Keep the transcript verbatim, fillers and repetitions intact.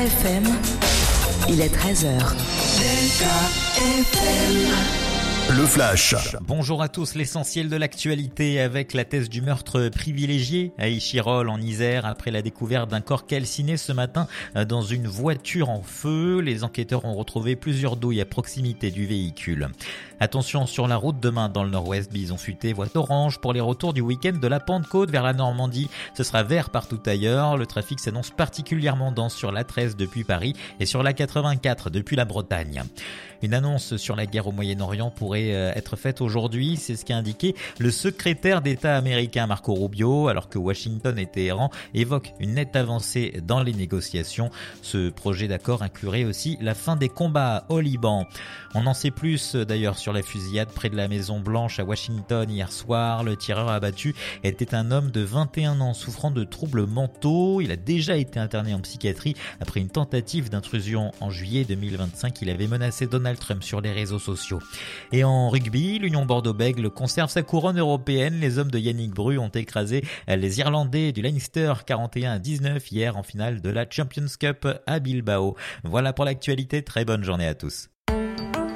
F M, il est treize heures. Le Flash. Bonjour à tous, l'essentiel de l'actualité avec la thèse du meurtre privilégié à Échirolles en Isère après la découverte d'un corps calciné ce matin dans une voiture en feu. Les enquêteurs ont retrouvé plusieurs douilles à proximité du véhicule. Attention sur la route demain dans le nord-ouest, bison futé, voie orange pour les retours du week-end de la Pentecôte vers la Normandie. Ce sera vert partout ailleurs. Le trafic s'annonce particulièrement dense sur l'A treize depuis Paris et sur l'A quatre-vingt-quatre depuis la Bretagne. Une annonce sur la guerre au Moyen-Orient pourrait être faite aujourd'hui, c'est ce qu'a indiqué le secrétaire d'État américain Marco Rubio, alors que Washington et Téhéran évoquent une nette avancée dans les négociations. Ce projet d'accord inclurait aussi la fin des combats au Liban. On en sait plus d'ailleurs sur la fusillade près de la Maison Blanche à Washington hier soir. Le tireur abattu était un homme de vingt et un ans souffrant de troubles mentaux. Il a déjà été interné en psychiatrie après une tentative d'intrusion en juillet deux mille vingt-cinq. Il avait menacé Donald Trump sur les réseaux sociaux. Et en rugby, l'Union Bordeaux-Bègles conserve sa couronne européenne. Les hommes de Yannick Bru ont écrasé les Irlandais du Leinster quarante et un à dix-neuf hier en finale de la Champions Cup à Bilbao. Voilà pour l'actualité, très bonne journée à tous.